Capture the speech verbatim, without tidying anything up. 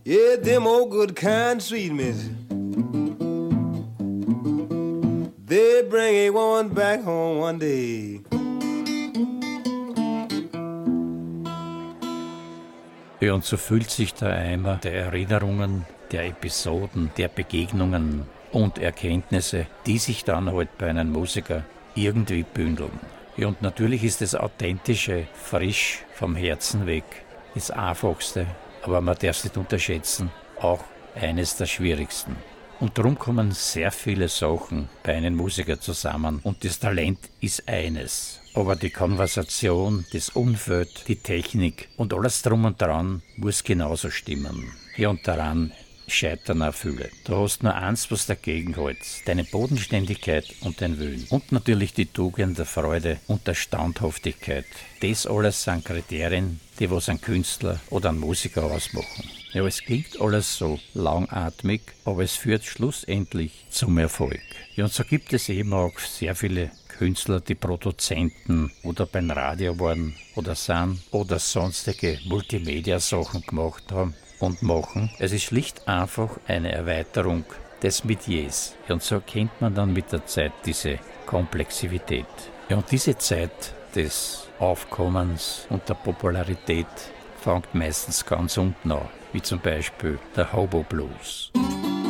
Yeah, them old good kind sweet music. They bring a woman back home one day. Ja, und so füllt sich der Eimer der Erinnerungen, der Episoden, der Begegnungen und Erkenntnisse, die sich dann halt bei einem Musiker irgendwie bündeln. Ja, und natürlich ist das Authentische, frisch, vom Herzen weg, das Einfachste, aber man darf es nicht unterschätzen, auch eines der schwierigsten. Und darum kommen sehr viele Sachen bei einem Musiker zusammen und das Talent ist eines. Aber die Konversation, das Umfeld, die Technik und alles drum und dran muss genauso stimmen. Ja, und daran scheitern auch viele. Du hast nur eins, was dagegen hält, deine Bodenständigkeit und dein Willen. Und natürlich die Tugend der Freude und der Standhaftigkeit. Das alles sind Kriterien, die was ein Künstler oder ein Musiker ausmachen. Ja, es klingt alles so langatmig, aber es führt schlussendlich zum Erfolg. Ja, und so gibt es eben auch sehr viele Künstler, die Produzenten oder beim Radio waren oder sind oder sonstige Multimedia-Sachen gemacht haben und machen. Es ist schlicht einfach eine Erweiterung des Metiers. Ja, und so erkennt man dann mit der Zeit diese Komplexität. Ja, und diese Zeit des Aufkommens und der Popularität fängt meistens ganz unten an, wie zum Beispiel der Hobo Blues.